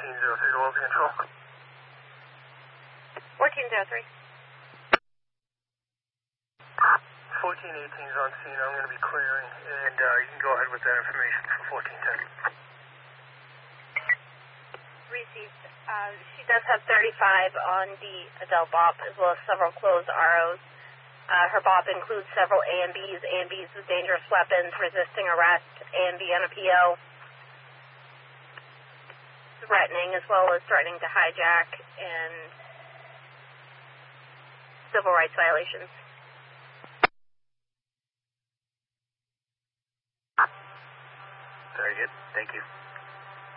1403 to Local Control. 1403. 1418 is on scene. I'm going to be clearing, and you can go ahead with that information for 1410. Received. She does have 35 on the Adele BOP, as well as several closed ROs. Her BOP includes several AMBs, AMBs with dangerous weapons, resisting arrest, AMB on a PO, threatening, as well as threatening to hijack, and civil rights violations. Very good. Thank you.